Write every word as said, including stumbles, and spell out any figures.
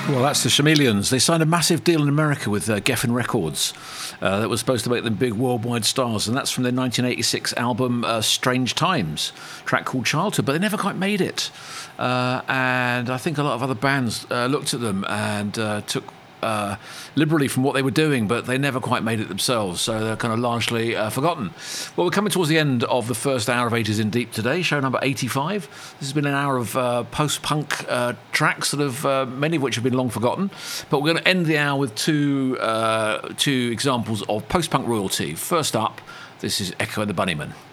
Well, that's the Chameleons. They signed a massive deal in America with uh, Geffen Records uh, that was supposed to make them big worldwide stars, and that's from their nineteen eighty-six album uh, Strange Times, track called Childhood, but they never quite made it. Uh, and I think a lot of other bands uh, looked at them and uh, took Uh, liberally from what they were doing, but they never quite made it themselves, so they're kind of largely uh, forgotten. Well, we're coming towards the end of the first hour of eighties in Deep today, show number eighty-five. This has been an hour of uh, post-punk uh, tracks, that have uh, many of which have been long forgotten, but we're going to end the hour with two uh, two examples of post-punk royalty. First up, this is Echo and the Bunnymen.